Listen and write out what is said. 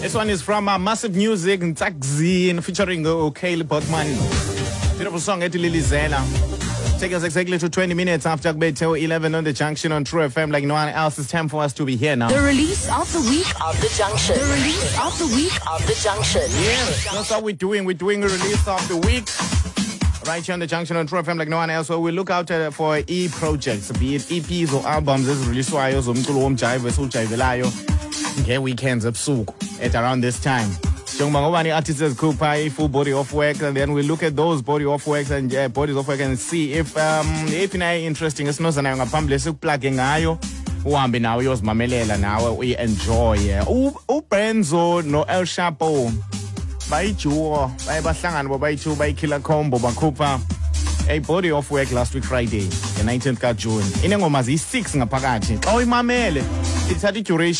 This one is from Massive Music, Ntakzin, featuring Kale Botman. Beautiful song, Eti Lilizela. Take us exactly to 20 minutes after Beto 11 on the Junction on True FM. Like no one else, it's time for us to be here now. The release of the week of the Junction. The release of the week of the Junction. Yes, that's what we're doing. We're doing a release of the week. Right here on the Junction on True FM, like no one else. So we look out for e-projects, be it EPs or albums. This release wayo zomculo womjive esujayivelayo nge-weekends ebusuku at around this time. Njengoba ngoba ni-artists ezikhupha i-full body of work, and then we look at those body of works and bodies of work and see if interesting esinoza nayo ngaphambili sikuplage ngayo uhambe nawe uyozimamelela nawe uyi-enjoy. uBrenzo no-El Chapo bayijuwo bahlangana bobayi-2 bayi-Killer Combo bakhupha a body of work last week Friday the 19th ka June. Inengoma ziyi-6 ngaphakathi. Xa uyimamele ithatha i-duration